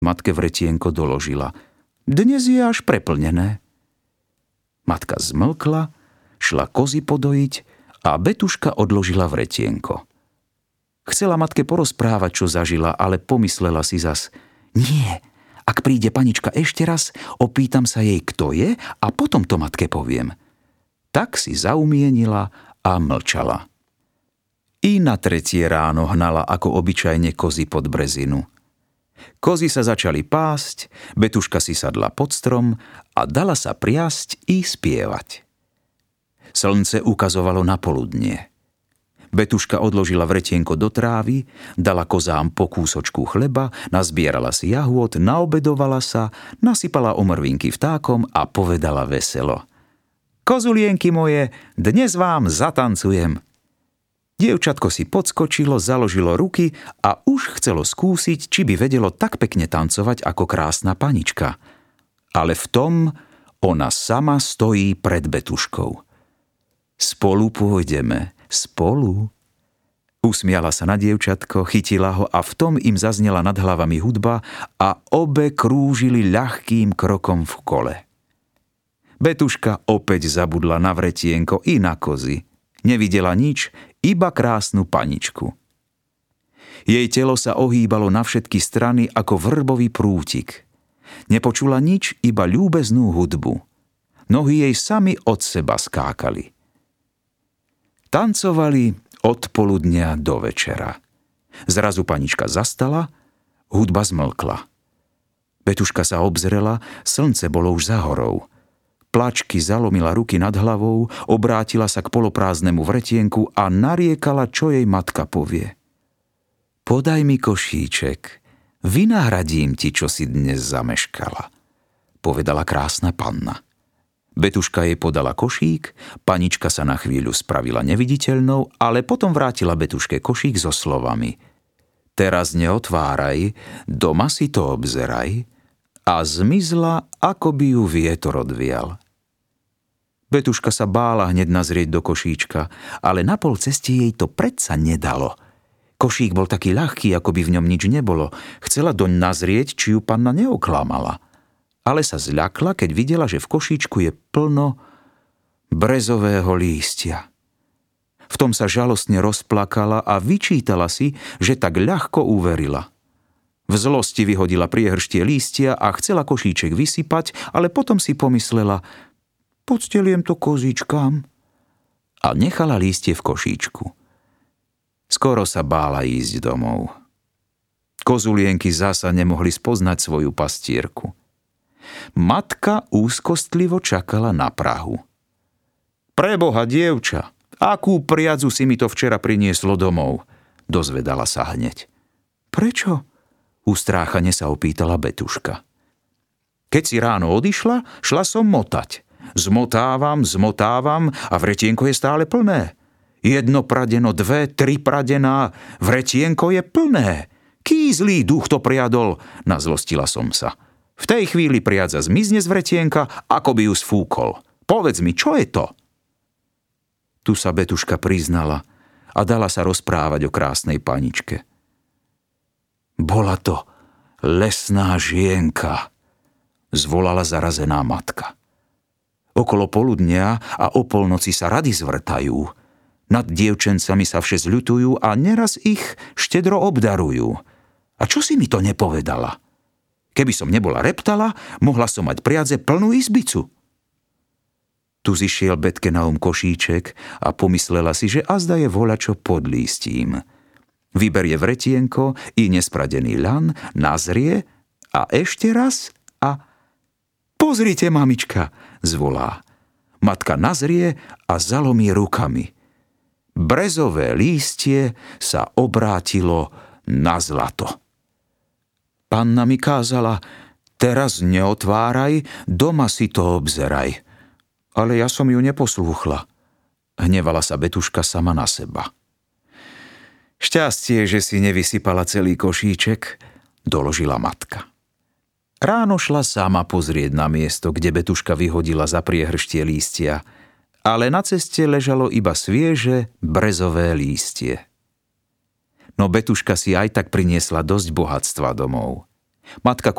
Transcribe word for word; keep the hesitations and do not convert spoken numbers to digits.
Matke vretienko doložila: Dnes je až preplnené. Matka zmlkla, šla kozy podojiť a Betuška odložila vretienko. Chcela matke porozprávať, čo zažila, ale pomyslela si zas: Nie, ak príde panička ešte raz, opýtam sa jej, kto je, a potom to matke poviem. Tak si zaumienila a mlčala. I na tretie ráno hnala ako obyčajne kozy pod brezinu. Kozy sa začali pásť, Betuška si sadla pod strom a dala sa priasť i spievať. Slnce ukazovalo na poludnie. Betuška odložila vretienko do trávy, dala kozám po kúsočku chleba, nazbierala si jahôd, naobedovala sa, nasypala omrvinky vtákom a povedala veselo: Kozulienky moje, dnes vám zatancujem. Dievčatko si podskočilo, založilo ruky a už chcelo skúsiť, či by vedelo tak pekne tancovať ako krásna panička. Ale v tom ona sama stojí pred Betuškou. Spolu pôjdeme, spolu. Usmiala sa na dievčatko, chytila ho a v tom im zaznela nad hlavami hudba a obe krúžili ľahkým krokom v kole. Betuška opäť zabudla na vretienko i na kozy. Nevidela nič, iba krásnu paničku. Jej telo sa ohýbalo na všetky strany ako vrbový prútik. Nepočula nič, iba ľúbeznú hudbu. Nohy jej sami od seba skákali. Tancovali od poludnia do večera. Zrazu panička zastala, hudba zmlkla. Betuška sa obzrela, slnce bolo už za horou. Plačky zalomila ruky nad hlavou, obrátila sa k poloprázdnemu vretienku a nariekala, čo jej matka povie. Podaj mi košíček, vynahradím ti, čo si dnes zameškala, povedala krásna panna. Betuška jej podala košík, panička sa na chvíľu spravila neviditeľnou, ale potom vrátila Betuške košík so slovami: Teraz neotváraj, doma si to obzeraj, a zmizla, ako by ju vietor odvial. Betuška sa bála hneď nazrieť do košíčka, ale na pol ceste jej to predsa nedalo. Košík bol taký ľahký, ako by v ňom nič nebolo. Chcela doň nazrieť, či ju panna neoklamala. Ale sa zľakla, keď videla, že v košíčku je plno brezového lístia. V tom sa žalostne rozplakala a vyčítala si, že tak ľahko uverila. V zlosti vyhodila priehrštie lístia a chcela košíček vysypať, ale potom si pomyslela: podsteliem to kozičkám. A nechala lístie v košíčku. Skoro sa bála ísť domov. Kozulienky zasa nemohli spoznať svoju pastierku. Matka úzkostlivo čakala na prahu. Preboha, dievča, akú priadzu si mi to včera prinieslo domov? Dozvedala sa hneď. Prečo? Ustráchane sa opýtala Betuška. Keď si ráno odišla, šla som motať. Zmotávam, zmotávam a vretienko je stále plné. Jedno pradeno, dve, tri pradená, vretienko je plné. Ký zlý duch to priadol, nazlostila som sa. V tej chvíli priadza zmizne z vretienka, ako by ju sfúkol. Povedz mi, čo je to? Tu sa Betuška priznala a dala sa rozprávať o krásnej paničke. Bola to lesná žienka, zvolala zarazená matka. Okolo poludnia a o polnoci sa rady zvrtajú. Nad dievčencami sa vše zľutujú a neraz ich štedro obdarujú. A čo si mi to nepovedala? Keby som nebola reptala, mohla som mať priadze plnú izbicu. Tu zišiel Betke na um košíček a pomyslela si, že azda je voľačo pod lístím. Vyberie vretienko i nespradený ľan, nazrie a ešte raz a... Pozrite, mamička, zvolá. Matka nazrie a zalomí rukami. Brezové lístie sa obrátilo na zlato. Panna mi kázala: teraz neotváraj, doma si to obzeraj. Ale ja som ju neposlúchla. Hnevala sa Betuška sama na seba. Šťastie, že si nevysypala celý košíček, doložila matka. Ráno šla sama pozrieť na miesto, kde Betuška vyhodila za priehrštie lístia, ale na ceste ležalo iba svieže brezové lístie. No Betuška si aj tak priniesla dosť bohatstva domov. Matka